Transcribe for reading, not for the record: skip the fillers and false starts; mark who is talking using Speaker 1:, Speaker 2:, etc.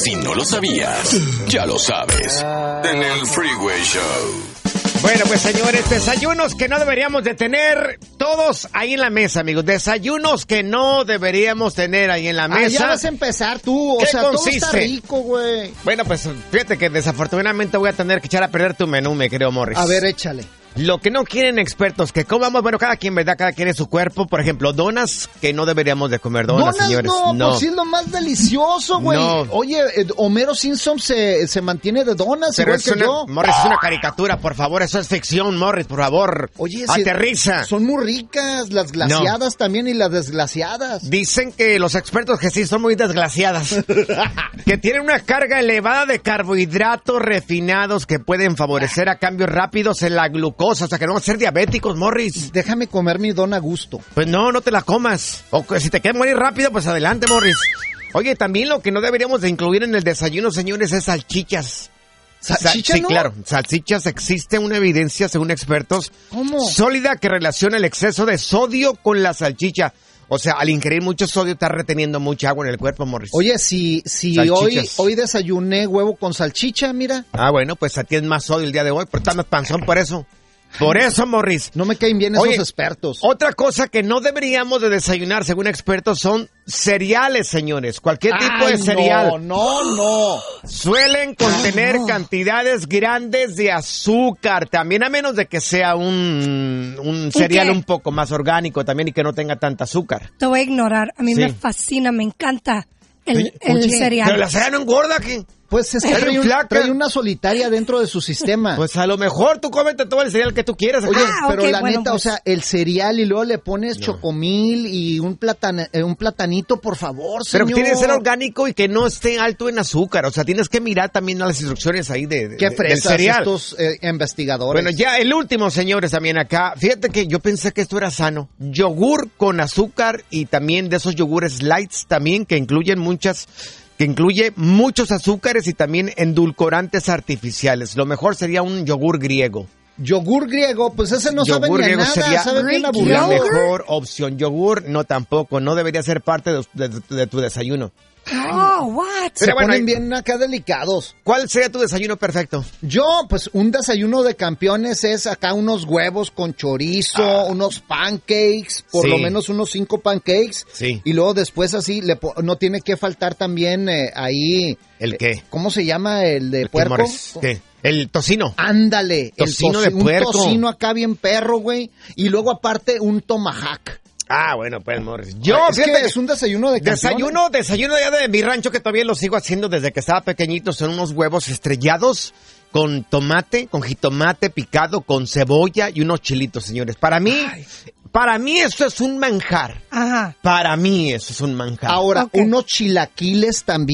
Speaker 1: Si no lo sabías, ya lo sabes. En el Freeway Show.
Speaker 2: Bueno, pues señores, desayunos que no deberíamos de tener todos ahí en la mesa, amigos. Desayunos que no deberíamos tener ahí en la mesa.
Speaker 3: Ya vas a empezar tú, o sea, consiste? Todo está rico, güey.
Speaker 2: Bueno, pues fíjate que desafortunadamente voy a tener que echar a perder tu menú, mi querido Morris.
Speaker 3: A ver, échale.
Speaker 2: Lo que no quieren expertos que comamos, bueno, cada quien, ¿verdad? Cada quien es su cuerpo. Por ejemplo, donas que no deberíamos de comer donas, señores.
Speaker 3: No, pues sí es lo más delicioso, güey. No. Oye, Homero Simpson se mantiene de donas, pero igual que yo.
Speaker 2: Morris, es una caricatura, por favor, eso es ficción, Morris, por favor.
Speaker 3: Oye,
Speaker 2: aterriza.
Speaker 3: Son muy ricas, las glaciadas también y las desglaciadas.
Speaker 2: Dicen que los expertos que sí son muy desglaciadas. Que tienen una carga elevada de carbohidratos refinados que pueden favorecer a cambios rápidos en la glucosa. O sea, que no vamos a ser diabéticos, Morris.
Speaker 3: Déjame comer mi dona a gusto.
Speaker 2: Pues no te la comas. O si te quieres morir rápido, pues adelante, Morris. Oye, también lo que no deberíamos de incluir en el desayuno, señores, es salchichas.
Speaker 3: ¿Salchichas?
Speaker 2: Sí,
Speaker 3: ¿no?
Speaker 2: Claro. Salchichas, existe una evidencia, según expertos, sólida que relaciona el exceso de sodio con la salchicha. O sea, al ingerir mucho sodio, está reteniendo mucha agua en el cuerpo, Morris.
Speaker 3: Oye, si hoy desayuné huevo con salchicha, mira.
Speaker 2: Ah, bueno, pues a ti es más sodio el día de hoy, pero estás más panzón por eso. Por eso, Morris.
Speaker 3: No me caen bien esos expertos.
Speaker 2: Otra cosa que no deberíamos de desayunar, según expertos, son cereales, señores. Cualquier tipo de cereal.
Speaker 3: No.
Speaker 2: Suelen contener cantidades grandes de azúcar. También a menos de que sea un cereal un poco más orgánico también y que no tenga tanta azúcar.
Speaker 4: Te voy a ignorar. A mí me fascina, me encanta el cereal.
Speaker 2: Pero la cereal no engorda, ¿qué?
Speaker 3: Pues es que trae una solitaria dentro de su sistema.
Speaker 2: Pues a lo mejor tú cómete todo el cereal que tú quieras.
Speaker 3: Oye, pero la neta, pues, o sea, el cereal y luego le pones chocomil y un platanito, por favor, señor.
Speaker 2: Pero tiene que ser orgánico y que no esté alto en azúcar. O sea, tienes que mirar también a las instrucciones ahí del cereal.
Speaker 3: Estos investigadores.
Speaker 2: Bueno, ya el último, señores, también acá. Fíjate que yo pensé que esto era sano. Yogur con azúcar y también de esos yogures lights también que incluye muchos azúcares y también endulcorantes artificiales. Lo mejor sería un yogur griego.
Speaker 3: Yogur griego, pues ese no sabe ni a nada,
Speaker 2: sería
Speaker 3: sabe bien aburrido.
Speaker 2: La mejor opción. Yogur, no tampoco, no debería ser parte de tu desayuno.
Speaker 4: Oh, what?
Speaker 3: Se ponen bien acá delicados.
Speaker 2: ¿Cuál sería tu desayuno perfecto?
Speaker 3: Yo, pues un desayuno de campeones es acá unos huevos con chorizo, unos pancakes, por lo menos unos 5 pancakes.
Speaker 2: Sí.
Speaker 3: Y luego después así, no tiene que faltar también ahí...
Speaker 2: ¿El qué?
Speaker 3: ¿Cómo se llama el de puerco?
Speaker 2: ¿Qué? El tocino.
Speaker 3: Ándale.
Speaker 2: Tocino de puerco.
Speaker 3: Un tocino acá bien perro, güey. Y luego aparte un tomahawk.
Speaker 2: Ah, bueno, pues, Morris.
Speaker 3: Es un desayuno de campeones.
Speaker 2: Desayuno ya de mi rancho que todavía lo sigo haciendo desde que estaba pequeñito. Son unos huevos estrellados con tomate, con jitomate picado, con cebolla y unos chilitos, señores. Para mí eso es un manjar.
Speaker 4: Ajá.
Speaker 2: Para mí eso es un manjar.
Speaker 3: Ahora, unos chilaquiles también.